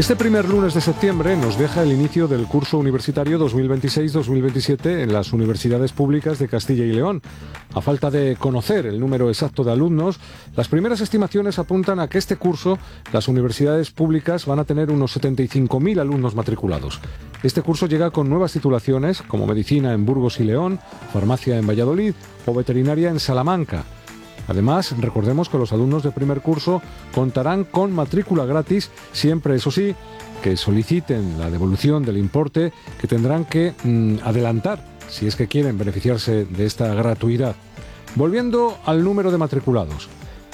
Este primer lunes de septiembre nos deja el inicio del curso universitario 2026-2027 en las universidades públicas de Castilla y León. A falta de conocer el número exacto de alumnos, las primeras estimaciones apuntan a que este curso las universidades públicas van a tener unos 75.000 alumnos matriculados. Este curso llega con nuevas titulaciones como medicina en Burgos y León, farmacia en Valladolid o veterinaria en Salamanca. Además, recordemos que los alumnos de primer curso contarán con matrícula gratis, siempre, eso sí, que soliciten la devolución del importe que tendrán que adelantar si es que quieren beneficiarse de esta gratuidad. Volviendo al número de matriculados,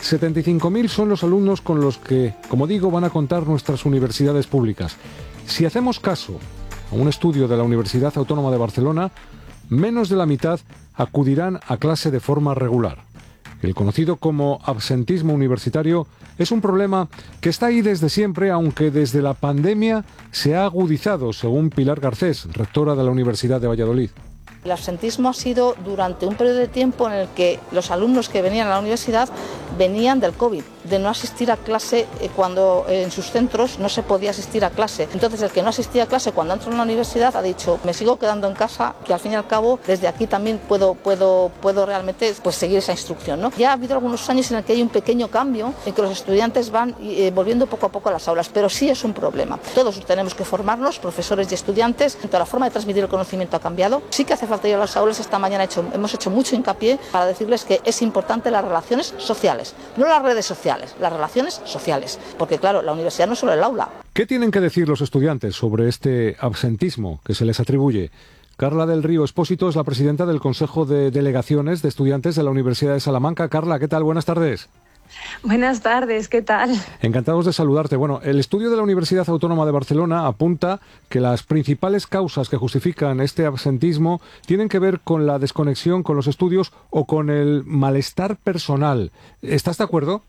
75.000 son los alumnos con los que, como digo, van a contar nuestras universidades públicas. Si hacemos caso a un estudio de la Universidad Autónoma de Barcelona, menos de la mitad acudirán a clase de forma regular. El conocido como absentismo universitario es un problema que está ahí desde siempre, aunque desde la pandemia se ha agudizado, según Pilar Garcés, rectora de la Universidad de Valladolid. El absentismo ha sido durante un periodo de tiempo en el que los alumnos que venían a la universidad venían del COVID, de no asistir a clase cuando en sus centros no se podía asistir a clase. Entonces el que no asistía a clase cuando entró en la universidad ha dicho, me sigo quedando en casa, que al fin y al cabo desde aquí también puedo realmente seguir esa instrucción, ¿no? Ya ha habido algunos años en el que hay un pequeño cambio en que los estudiantes van volviendo poco a poco a las aulas, pero sí es un problema. Todos tenemos que formarnos, profesores y estudiantes, la forma de transmitir el conocimiento ha cambiado. Sí que hace falta ir a las aulas. Esta mañana hemos hecho mucho hincapié para decirles que es importante las relaciones sociales, no las redes sociales, las relaciones sociales, porque claro, la universidad no es solo el aula. ¿Qué tienen que decir los estudiantes sobre este absentismo que se les atribuye? Carla del Río Expósito es la presidenta del Consejo de Delegaciones de Estudiantes de la Universidad de Salamanca. Carla, ¿qué tal? Buenas tardes. Buenas tardes, ¿qué tal? Encantados de saludarte. Bueno, el estudio de la Universidad Autónoma de Barcelona apunta que las principales causas que justifican este absentismo tienen que ver con la desconexión con los estudios o con el malestar personal. ¿Estás de acuerdo?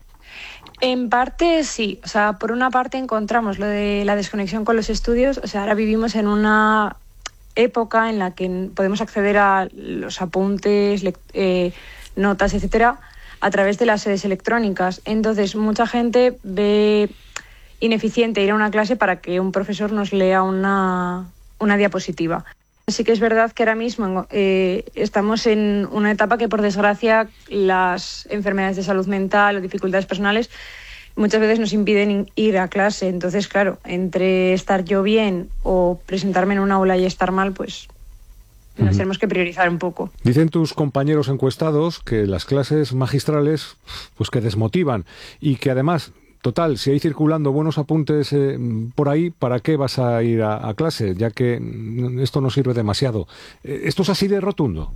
En parte sí, o sea, por una parte encontramos lo de la desconexión con los estudios, o sea, ahora vivimos en una época en la que podemos acceder a los apuntes, notas, etcétera, a través de las sedes electrónicas. Entonces, mucha gente ve ineficiente ir a una clase para que un profesor nos lea una diapositiva. Sí que es verdad que ahora mismo estamos en una etapa que, por desgracia, las enfermedades de salud mental o dificultades personales muchas veces nos impiden ir a clase. Entonces, claro, entre estar yo bien o presentarme en una aula y estar mal, pues nos tenemos que priorizar un poco. Dicen tus compañeros encuestados que las clases magistrales pues que desmotivan y que además, total, si hay circulando buenos apuntes por ahí, ¿para qué vas a ir a clase? Ya que esto no sirve demasiado. ¿Esto es así de rotundo?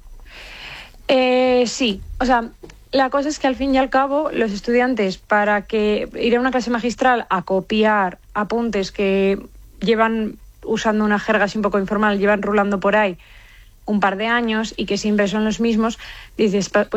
Sí, o sea, la cosa es que al fin y al cabo los estudiantes, para que ir a una clase magistral a copiar apuntes que llevan, usando una jerga así un poco informal, llevan rulando por ahí un par de años y que siempre son los mismos, dices, pues